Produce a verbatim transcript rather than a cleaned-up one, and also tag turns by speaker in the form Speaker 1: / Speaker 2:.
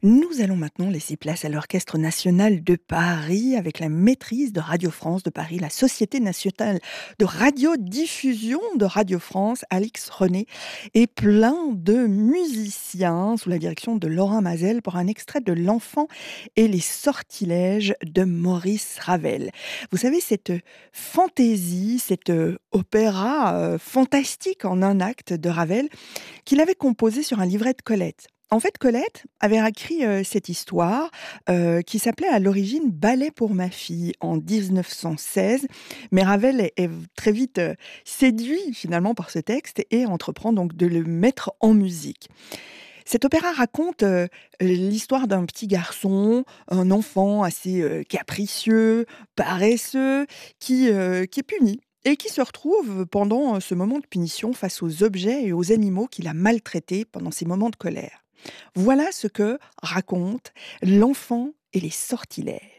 Speaker 1: Nous allons maintenant laisser place à l'Orchestre national de Paris avec la maîtrise de Radio France de Paris, la Société nationale de radiodiffusion de Radio France, Alix René, et plein de musiciens sous la direction de Laurent Mazel pour un extrait de L'Enfant et les sortilèges de Maurice Ravel. Vous savez, cette fantaisie, cet euh, opéra euh, fantastique en un acte de Ravel qu'il avait composé sur un livret de Colette. En fait, Colette avait écrit euh, cette histoire euh, qui s'appelait à l'origine Ballet pour ma fille en dix-neuf cent seize. Mais Ravel est, est très vite euh, séduit finalement par ce texte et entreprend donc de le mettre en musique. Cet opéra raconte euh, l'histoire d'un petit garçon, un enfant assez euh, capricieux, paresseux, qui, euh, qui est puni et qui se retrouve pendant ce moment de punition face aux objets et aux animaux qu'il a maltraités pendant ces moments de colère. Voilà ce que raconte L'Enfant et les sortilèges.